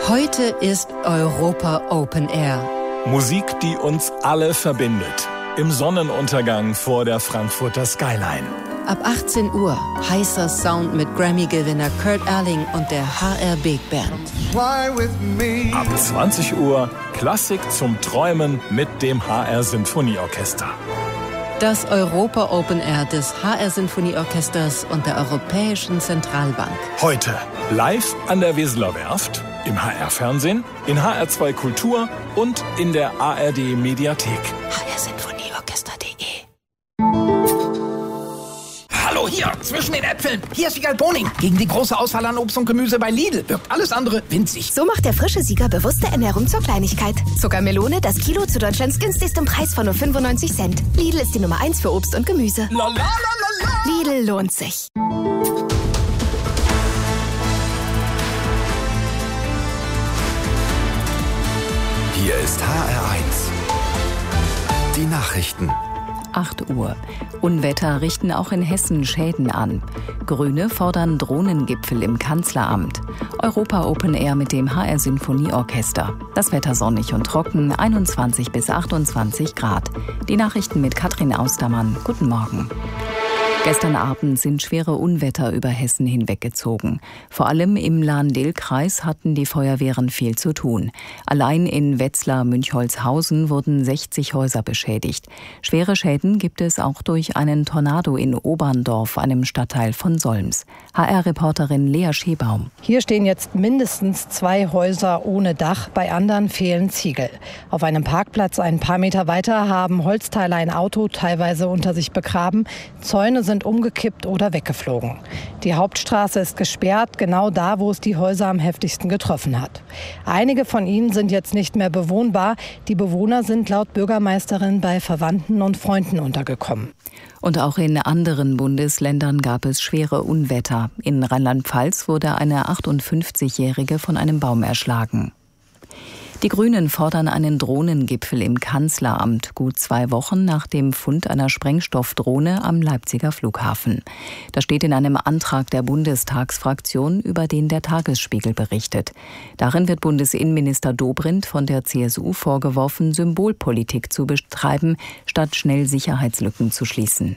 Heute ist Europa Open Air. Musik, die uns alle verbindet. Im Sonnenuntergang vor der Frankfurter Skyline. Ab 18 Uhr heißer Sound mit Grammy-Gewinner Kurt Erling und der HR Big Band. Ab 20 Uhr Klassik zum Träumen mit dem HR Sinfonieorchester. Das Europa Open Air des HR Sinfonieorchesters und der Europäischen Zentralbank. Heute live an der Weseler Werft, im HR-Fernsehen, in HR2 Kultur und in der ARD Mediathek. hrsinfonieorchester.de. Hallo hier, zwischen den Äpfeln. Hier ist Sieger Boning. Gegen die große Auswahl an Obst und Gemüse bei Lidl wirkt alles andere winzig. So macht der frische Sieger bewusste Ernährung zur Kleinigkeit. Zuckermelone, das Kilo zu Deutschlands günstigstem Preis von nur 95 Cent. Lidl ist die Nummer 1 für Obst und Gemüse. La, la, la, la, la. Lidl lohnt sich. Hier ist HR1. Die Nachrichten. 8 Uhr. Unwetter richten auch in Hessen Schäden an. Grüne fordern Drohnengipfel im Kanzleramt. Europa Open Air mit dem HR Sinfonieorchester. Das Wetter sonnig und trocken, 21 bis 28 Grad. Die Nachrichten mit Katrin Austermann. Guten Morgen. Gestern Abend sind schwere Unwetter über Hessen hinweggezogen. Vor allem im Lahn-Dill-Kreis hatten die Feuerwehren viel zu tun. Allein in Wetzlar-Münchholzhausen wurden 60 Häuser beschädigt. Schwere Schäden gibt es auch durch einen Tornado in Oberndorf, einem Stadtteil von Solms. HR-Reporterin Lea Schebaum. Hier stehen jetzt mindestens 2 Häuser ohne Dach, bei anderen fehlen Ziegel. Auf einem Parkplatz ein paar Meter weiter haben Holzteile ein Auto teilweise unter sich begraben. Zäune sind umgekippt oder weggeflogen. Die Hauptstraße ist gesperrt, genau da, wo es die Häuser am heftigsten getroffen hat. Einige von ihnen sind jetzt nicht mehr bewohnbar. Die Bewohner sind laut Bürgermeisterin bei Verwandten und Freunden untergekommen. Und auch in anderen Bundesländern gab es schwere Unwetter. In Rheinland-Pfalz wurde eine 58-Jährige von einem Baum erschlagen. Die Grünen fordern einen Drohnengipfel im Kanzleramt, gut 2 Wochen nach dem Fund einer Sprengstoffdrohne am Leipziger Flughafen. Das steht in einem Antrag der Bundestagsfraktion, über den der Tagesspiegel berichtet. Darin wird Bundesinnenminister Dobrindt von der CSU vorgeworfen, Symbolpolitik zu betreiben, statt schnell Sicherheitslücken zu schließen.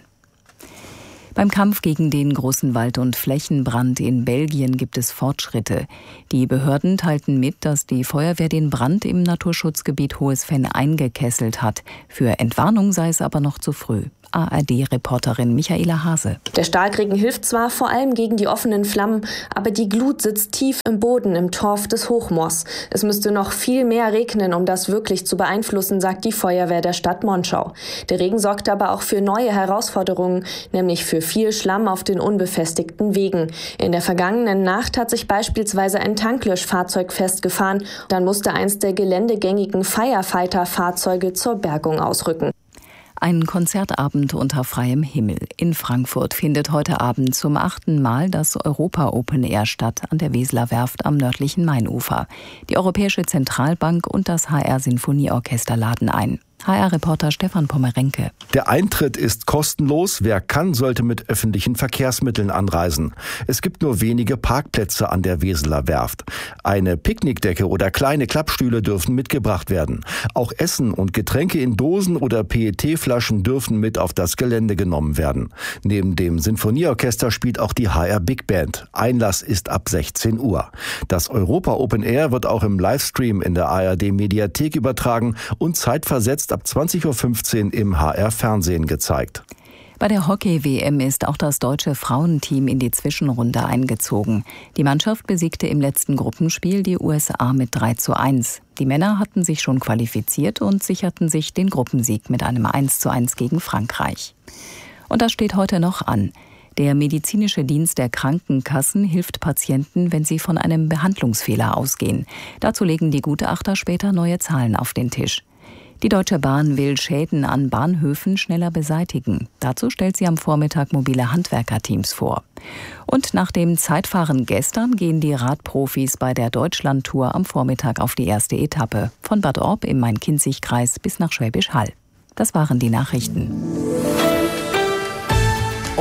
Beim Kampf gegen den großen Wald- und Flächenbrand in Belgien gibt es Fortschritte. Die Behörden teilten mit, dass die Feuerwehr den Brand im Naturschutzgebiet Hohes Venn eingekesselt hat. Für Entwarnung sei es aber noch zu früh. ARD-Reporterin Michaela Hase. Der Starkregen hilft zwar vor allem gegen die offenen Flammen, aber die Glut sitzt tief im Boden im Torf des Hochmoors. Es müsste noch viel mehr regnen, um das wirklich zu beeinflussen, sagt die Feuerwehr der Stadt Monschau. Der Regen sorgt aber auch für neue Herausforderungen, nämlich für viel Schlamm auf den unbefestigten Wegen. In der vergangenen Nacht hat sich beispielsweise ein Tanklöschfahrzeug festgefahren. Dann musste eins der geländegängigen Firefighter-Fahrzeuge zur Bergung ausrücken. Ein Konzertabend unter freiem Himmel. In Frankfurt findet heute Abend zum 8. Mal das Europa Open Air statt an der Weseler Werft am nördlichen Mainufer. Die Europäische Zentralbank und das HR Sinfonieorchester laden ein. HR-Reporter Stefan Pommerenke. Der Eintritt ist kostenlos. Wer kann, sollte mit öffentlichen Verkehrsmitteln anreisen. Es gibt nur wenige Parkplätze an der Weseler Werft. Eine Picknickdecke oder kleine Klappstühle dürfen mitgebracht werden. Auch Essen und Getränke in Dosen oder PET-Flaschen dürfen mit auf das Gelände genommen werden. Neben dem Sinfonieorchester spielt auch die HR Big Band. Einlass ist ab 16 Uhr. Das Europa Open Air wird auch im Livestream in der ARD Mediathek übertragen und zeitversetzt ab 20.15 Uhr im HR-Fernsehen gezeigt. Bei der Hockey-WM ist auch das deutsche Frauenteam in die Zwischenrunde eingezogen. Die Mannschaft besiegte im letzten Gruppenspiel die USA mit 3:1. Die Männer hatten sich schon qualifiziert und sicherten sich den Gruppensieg mit einem 1:1 gegen Frankreich. Und das steht heute noch an. Der medizinische Dienst der Krankenkassen hilft Patienten, wenn sie von einem Behandlungsfehler ausgehen. Dazu legen die Gutachter später neue Zahlen auf den Tisch. Die Deutsche Bahn will Schäden an Bahnhöfen schneller beseitigen. Dazu stellt sie am Vormittag mobile Handwerkerteams vor. Und nach dem Zeitfahren gestern gehen die Radprofis bei der Deutschlandtour am Vormittag auf die erste Etappe. Von Bad Orb im Main-Kinzig-Kreis bis nach Schwäbisch Hall. Das waren die Nachrichten.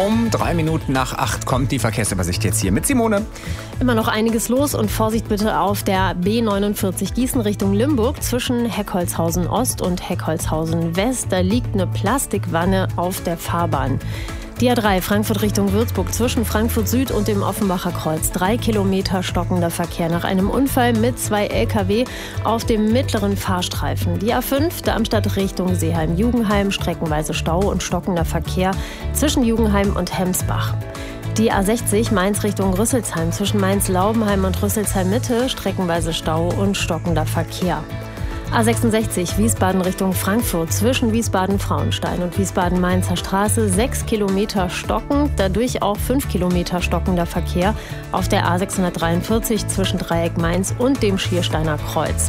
Um 7:03 kommt die Verkehrsübersicht jetzt hier mit Simone. Immer noch einiges los und Vorsicht bitte auf der B49 Gießen Richtung Limburg zwischen Heckholzhausen Ost und Heckholzhausen West. Da liegt eine Plastikwanne auf der Fahrbahn. Die A3 Frankfurt Richtung Würzburg zwischen Frankfurt Süd und dem Offenbacher Kreuz. 3 Kilometer stockender Verkehr nach einem Unfall mit 2 Lkw auf dem mittleren Fahrstreifen. Die A5 Darmstadt Richtung Seeheim-Jugenheim, streckenweise Stau und stockender Verkehr zwischen Jugenheim und Hemsbach. Die A60 Mainz Richtung Rüsselsheim zwischen Mainz-Laubenheim und Rüsselsheim-Mitte, streckenweise Stau und stockender Verkehr. A66 Wiesbaden Richtung Frankfurt zwischen Wiesbaden-Frauenstein und Wiesbaden-Mainzer Straße 6 Kilometer stockend, dadurch auch 5 Kilometer stockender Verkehr auf der A643 zwischen Dreieck Mainz und dem Schiersteiner Kreuz.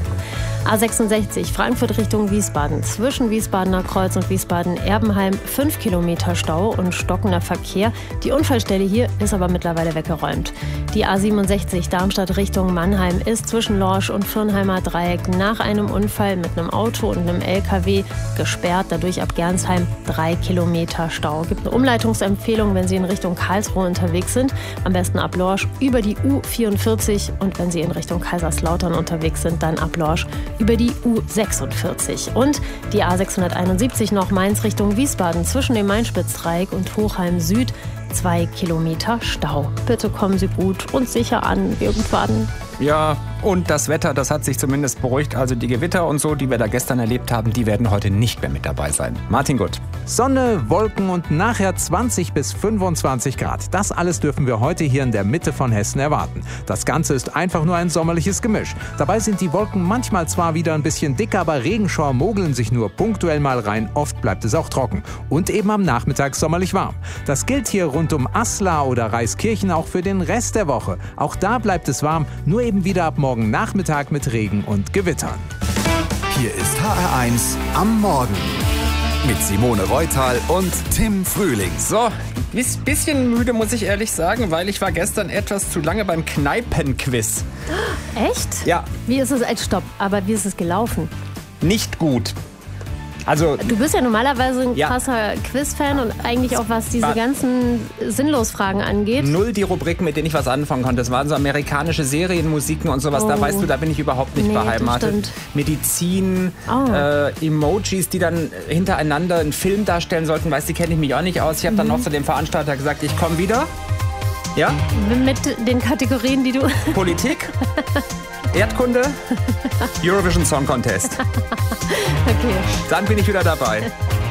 A66 Frankfurt Richtung Wiesbaden zwischen Wiesbadener Kreuz und Wiesbaden-Erbenheim 5 Kilometer Stau und stockender Verkehr. Die Unfallstelle hier ist aber mittlerweile weggeräumt. Die A67 Darmstadt Richtung Mannheim ist zwischen Lorsch und Firnheimer Dreieck nach einem Unfall mit einem Auto und einem LKW gesperrt. Dadurch ab Gernsheim 3 Kilometer Stau. Gibt eine Umleitungsempfehlung, wenn Sie in Richtung Karlsruhe unterwegs sind. Am besten ab Lorsch über die U44 und wenn Sie in Richtung Kaiserslautern unterwegs sind, dann ab Lorsch über die U46. Und die A671 noch Mainz Richtung Wiesbaden zwischen dem Main-Spitz-Dreieck und Hochheim Süd 2 Kilometer Stau. Bitte kommen Sie gut und sicher an irgendwann. Ja, und das Wetter, das hat sich zumindest beruhigt. Also die Gewitter und so, die wir da gestern erlebt haben, die werden heute nicht mehr mit dabei sein. Martin Gutt. Sonne, Wolken und nachher 20 bis 25 Grad. Das alles dürfen wir heute hier in der Mitte von Hessen erwarten. Das Ganze ist einfach nur ein sommerliches Gemisch. Dabei sind die Wolken manchmal zwar wieder ein bisschen dicker, aber Regenschauer mogeln sich nur punktuell mal rein. Oft bleibt es auch trocken. Und eben am Nachmittag sommerlich warm. Das gilt hier rund um Aslar oder Reiskirchen auch für den Rest der Woche. Auch da bleibt es warm, nur eben wieder ab morgen Nachmittag mit Regen und Gewittern. Hier ist HR1 am Morgen. Mit Simone Reutal und Tim Frühling. So, bisschen müde, muss ich ehrlich sagen, weil ich war gestern etwas zu lange beim Kneipenquiz. Echt? Ja. Wie ist es als Stopp? Aber wie ist es gelaufen? Nicht gut. Also, du bist ja normalerweise ein krasser Quiz-Fan und eigentlich auch was diese ganzen Sinnlosfragen angeht. Null die Rubriken, mit denen ich was anfangen konnte. Das waren so amerikanische Serienmusiken und sowas. Da weißt du, da bin ich überhaupt nicht beheimatet. Medizin, Emojis, die dann hintereinander einen Film darstellen sollten. Weißt du, die kenne ich mich auch nicht aus. Ich habe dann noch zu dem Veranstalter gesagt, ich komme wieder. Ja? Mit den Kategorien, die du... Politik, Erdkunde, Eurovision Song Contest. Okay. Dann bin ich wieder dabei.